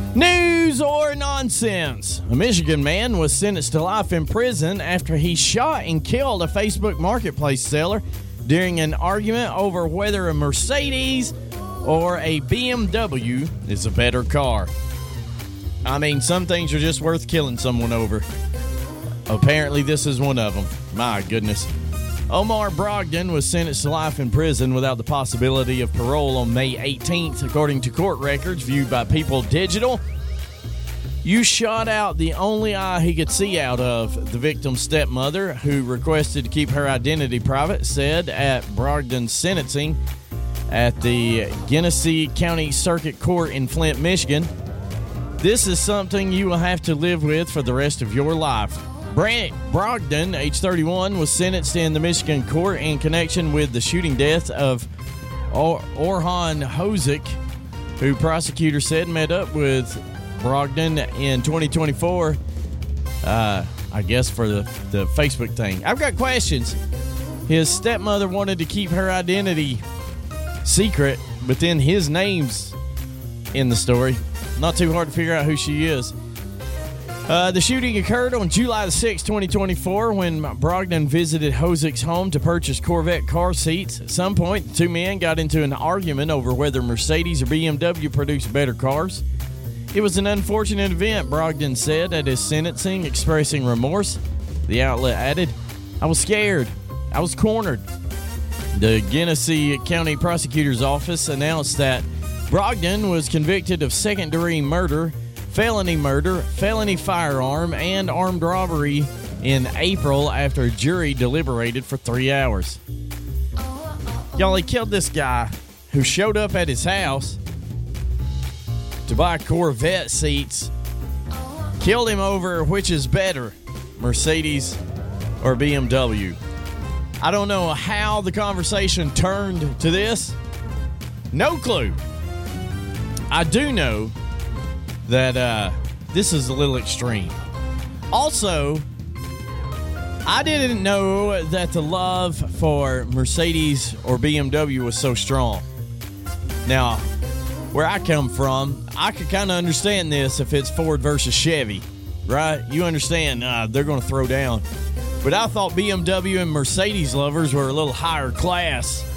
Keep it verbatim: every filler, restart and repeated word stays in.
News or nonsense? A Michigan man was sentenced to life in prison after he shot and killed a Facebook Marketplace seller during an argument over whether a Mercedes or a B M W is a better car. I mean, some things are just worth killing someone over. Apparently, this is one of them. My goodness. Omar Brogdon was sentenced to life in prison without the possibility of parole on May eighteenth, according to court records viewed by People Digital. You shot out the only eye he could see out of, the victim's stepmother, who requested to keep her identity private, said at Brogdon's sentencing at the Genesee County Circuit Court in Flint, Michigan. This is something you will have to live with for the rest of your life. Brant Brogdon, age thirty-one, was sentenced in the Michigan court in connection with the shooting death of or- Orhan Hozik, who prosecutors said met up with Brogdon in twenty twenty-four, uh, I guess for the, the Facebook thing. I've got questions. His stepmother wanted to keep her identity secret, but then his name's in the story. Not too hard to figure out who she is. Uh, the shooting occurred on July the sixth, twenty twenty-four, when Brogdon visited Hozik's home to purchase Corvette car seats. At some point, the two men got into an argument over whether Mercedes or B M W produced better cars. It was an unfortunate event, Brogdon said at his sentencing, expressing remorse. The outlet added, "I was scared. I was cornered." The Genesee County Prosecutor's Office announced that Brogdon was convicted of second-degree murder, felony murder, felony firearm, and armed robbery in April after a jury deliberated for three hours. Y'all, he killed this guy who showed up at his house to buy Corvette seats. Killed him over which is better, Mercedes or B M W. I don't know how the conversation turned to this. No clue. I do know that uh, this is a little extreme. Also, I didn't know that the love for Mercedes or B M W was so strong. Now, where I come from, I could kind of understand this if it's Ford versus Chevy, right? You understand uh, they're going to throw down. But I thought B M W and Mercedes lovers were a little higher class.